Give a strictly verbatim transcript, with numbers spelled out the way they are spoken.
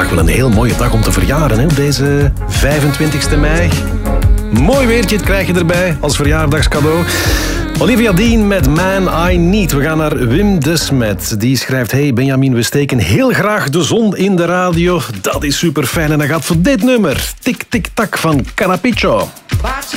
vandaag wel een heel mooie dag om te verjaren, hè, op deze vijfentwintigste mei. Mooi weertje, het krijg je erbij als verjaardagscadeau. Olivia Dean met Man I Need. We gaan naar Wim de Smet. Die schrijft: hey Benjamin, we steken heel graag de zon in de radio. Dat is super fijn en dat gaat voor dit nummer. Tik tik tak van Carapicho. Bate